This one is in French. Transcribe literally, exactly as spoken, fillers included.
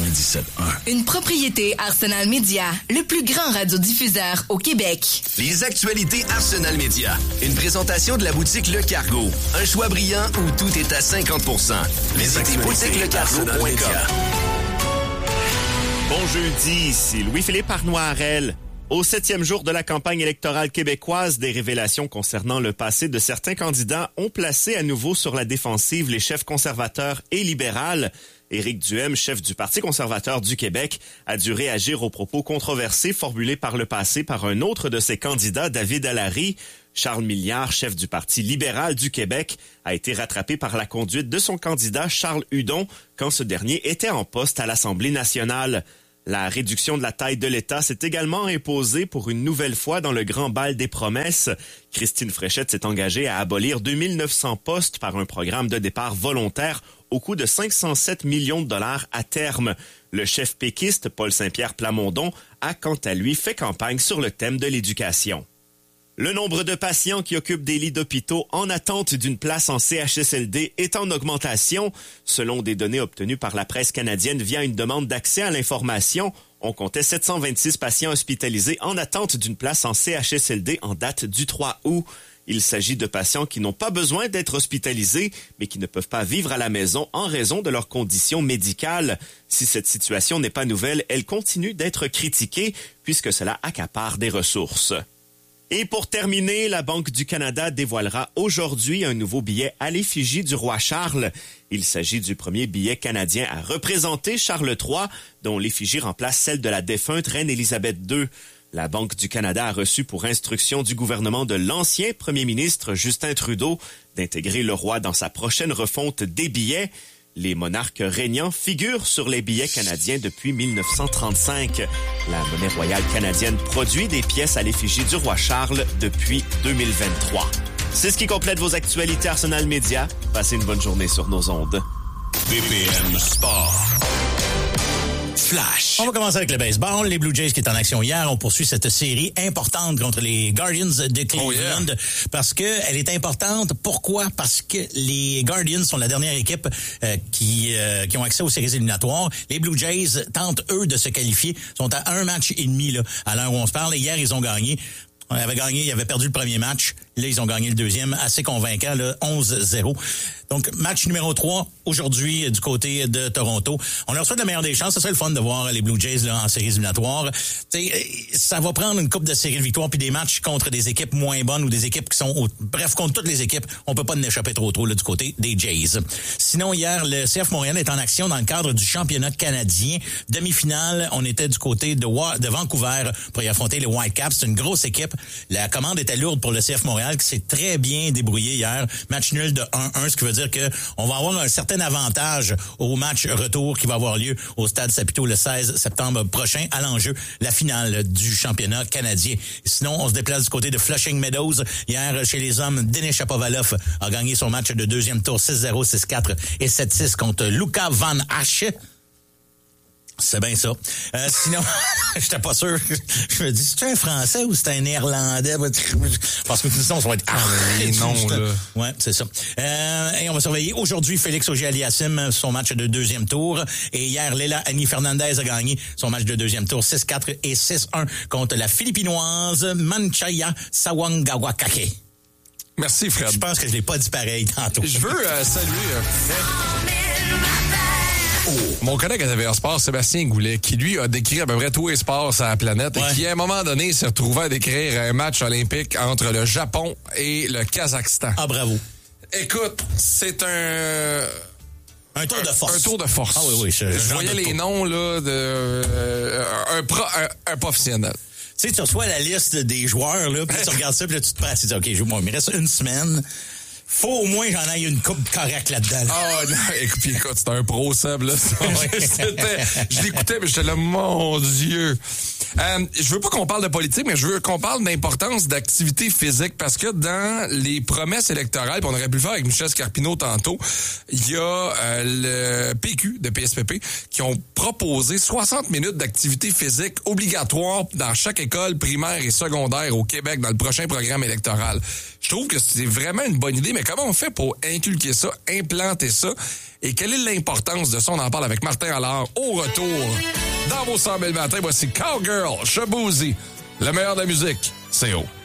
quatre-vingt-dix-sept un. Une propriété Arsenal Media, le plus grand radiodiffuseur au Québec. Les actualités Arsenal Media. Une présentation de la boutique Le Cargo. Un choix brillant où tout est à cinquante pour cent. Visitez boutique le cargo point com. Bon jeudi, ici Louis-Philippe Arnoirel. Au septième jour de la campagne électorale québécoise, des révélations concernant le passé de certains candidats ont placé à nouveau sur la défensive les chefs conservateurs et libéral. Éric Duhem, chef du Parti conservateur du Québec, a dû réagir aux propos controversés formulés par le passé par un autre de ses candidats, David Allary. Charles Milliard, chef du Parti libéral du Québec, a été rattrapé par la conduite de son candidat Charles Hudon quand ce dernier était en poste à l'Assemblée nationale. La réduction de la taille de l'État s'est également imposée pour une nouvelle fois dans le grand bal des promesses. Christine Fréchette s'est engagée à abolir deux mille neuf cents postes par un programme de départ volontaire au coût de cinq cent sept millions de dollars à terme. Le chef péquiste, Paul Saint-Pierre Plamondon, a quant à lui fait campagne sur le thème de l'éducation. Le nombre de patients qui occupent des lits d'hôpitaux en attente d'une place en C H S L D est en augmentation. Selon des données obtenues par la presse canadienne via une demande d'accès à l'information, on comptait sept cent vingt-six patients hospitalisés en attente d'une place en C H S L D en date du trois août. Il s'agit de patients qui n'ont pas besoin d'être hospitalisés, mais qui ne peuvent pas vivre à la maison en raison de leurs conditions médicales. Si cette situation n'est pas nouvelle, elle continue d'être critiquée puisque cela accapare des ressources. Et pour terminer, la Banque du Canada dévoilera aujourd'hui un nouveau billet à l'effigie du roi Charles. Il s'agit du premier billet canadien à représenter Charles trois, dont l'effigie remplace celle de la défunte reine Élisabeth deux. La Banque du Canada a reçu pour instruction du gouvernement de l'ancien premier ministre Justin Trudeau d'intégrer le roi dans sa prochaine refonte des billets. Les monarques régnants figurent sur les billets canadiens depuis mille neuf cent trente-cinq. La monnaie royale canadienne produit des pièces à l'effigie du roi Charles depuis deux mille vingt-trois. C'est ce qui complète vos actualités Arsenal Media. Passez une bonne journée sur nos ondes. B P M Sport. Flash. On va commencer avec le baseball. Les Blue Jays qui étaient en action hier, on poursuit cette série importante contre les Guardians de Cleveland oh yeah. parce que elle est importante. Pourquoi? Parce que les Guardians sont la dernière équipe euh, qui euh, qui ont accès aux séries éliminatoires. Les Blue Jays tentent, eux, de se qualifier. Ils sont à un match et demi là, à l'heure où on se parle. Et hier, ils ont gagné. On avait gagné, ils avaient perdu le premier match. Là, ils ont gagné le deuxième, assez convaincant, là, onze zéro. Donc, match numéro trois, aujourd'hui, du côté de Toronto. On leur souhaite la meilleure des chances. Ce serait le fun de voir les Blue Jays là, en séries éliminatoires. T'sais, ça va prendre une coupe de séries de victoires puis des matchs contre des équipes moins bonnes ou des équipes qui sont... Au... Bref, contre toutes les équipes, on peut pas en échapper trop trop là, du côté des Jays. Sinon, hier, le C F Montréal est en action dans le cadre du championnat canadien. Demi-finale, on était du côté de, Wa... de Vancouver pour y affronter les Whitecaps. C'est une grosse équipe. La commande était lourde pour le C F Montréal qui s'est très bien débrouillé hier. Match nul de un un, ce qui veut dire que on va avoir un certain avantage au match retour qui va avoir lieu au Stade Saputo le seize septembre prochain à l'enjeu, la finale du championnat canadien. Sinon, on se déplace du côté de Flushing Meadows. Hier, chez les hommes, Denis Shapovalov a gagné son match de deuxième tour six zéro, six quatre et sept six contre Luca Van Hache. C'est bien ça. Euh, sinon, j'étais pas sûr. Je me dis, c'est un Français ou c'est un Néerlandais? Parce que sinon, ça va être... Ah, les noms, là. Ouais, c'est ça. Euh, et on va surveiller aujourd'hui Félix Auger-Aliassime, son match de deuxième tour. Et hier, Leila Annie Fernandez a gagné son match de deuxième tour six quatre et six un contre la Philippinoise Manchaya Sawangawakake. Merci, Fred. Je pense que je l'ai pas dit pareil tantôt. Je veux euh, saluer... Euh, Oh. Mon collègue à T V A Sport, Sébastien Goulet, qui lui a décrit à peu près tous les sports sur la planète ouais. et qui à un moment donné s'est retrouvé à décrire un match olympique entre le Japon et le Kazakhstan. Ah, bravo. Écoute, c'est un... Un tour de force. Un tour de force. Ah oui, oui. Je, je voyais les noms là de euh, un, pro, un, un professionnel. Tu sais, tu reçois la liste des joueurs, là, puis tu regardes ça, puis là, tu te prends, tu te dis, OK, je, moi, il me reste une semaine. Faut au moins que j'en aille une coupe correcte là-dedans. Ah non, écoute, écoute, c'était un pro Seb, là. C'était, je l'écoutais, mais j'étais là, mon Dieu. Euh, je veux pas qu'on parle de politique, mais je veux qu'on parle d'importance d'activité physique parce que dans les promesses électorales, puis on aurait pu le faire avec Michel Scarpino tantôt, il y a euh, le P Q de P S P P qui ont proposé soixante minutes d'activité physique obligatoire dans chaque école primaire et secondaire au Québec dans le prochain programme électoral. Je trouve que c'est vraiment une bonne idée, mais comment on fait pour inculquer ça, implanter ça? Et quelle est l'importance de ça? On en parle avec Martin Allard au retour. Dans vos cent mille matins, voici Cowgirl, Shaboozey. Le meilleur de la musique, c'est haut.